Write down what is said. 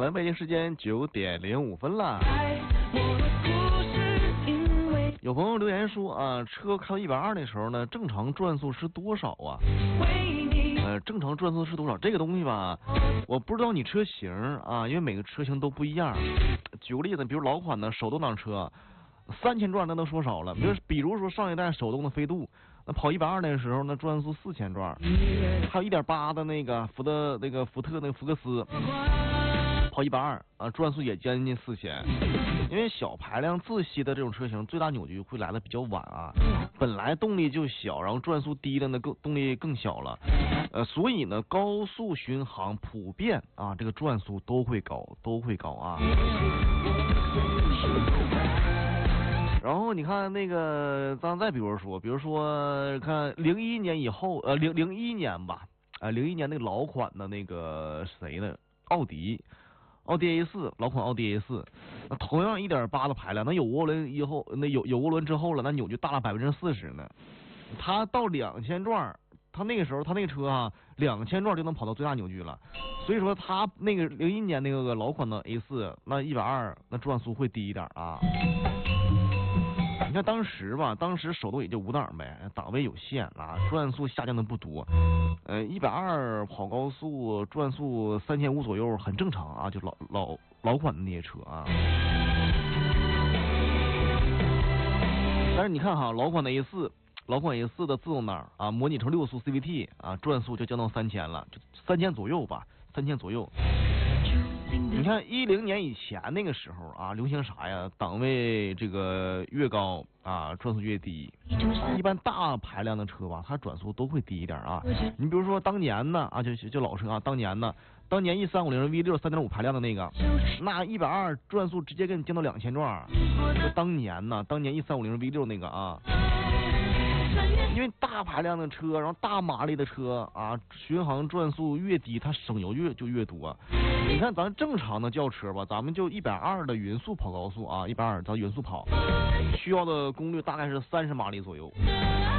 了，北京时间9:05了。有朋友留言说啊，车开到120的时候呢，正常转速是多少啊？正常转速是多少？这个东西吧，我不知道你车型啊，因为每个车型都不一样。举个例子，比如老款的手动挡车，3000转那都说少了。比如说上一代手动的飞度，那跑120的时候，那转速4000转，还有1.8的那个福特那个福克斯，跑120啊，转速也将近4000。因为小排量自吸的这种车型，最大扭矩会来的比较晚啊，本来动力就小，然后转速低的呢动力更小了，所以呢高速巡航普遍啊这个转速都会高啊。然后你看那个，咱再比如说看01年以后，01年吧，01年那个老款的那个谁呢？奥迪 A4， 老款奥迪 A4， 那同样1.8的排量，那有涡轮以后，那有涡轮之后了，那扭矩大了40%呢。它到2000转，它那个时候它那个车啊，2000转就能跑到最大扭矩了。所以说它那个01年那个老款的 A4， 那120那转速会低一点啊。你看当时手动也就5档呗，档位有限啊，转速下降的不多。120跑高速转速3500左右很正常啊，就老款的那些车啊。但是你看哈，老款 A4 的自动挡啊，模拟成6速 CVT 啊，转速就降到3000了，就3000左右吧，3000左右。你看10年以前那个时候啊，流行啥呀？档位这个越高啊，转速越低。一般大排量的车吧，它转速都会低一点啊。你比如说当年呢啊，就老车啊，当年1350 V6 3.5排量的那个，那120转速直接给你降到2000转。就当年1350 V6 那个啊。因为大排量的车，然后大马力的车啊，巡航转速越低，它省油就越多。你看咱正常的轿车吧，咱们就120的匀速跑高速啊，120咱匀速跑，需要的功率大概是30马力左右。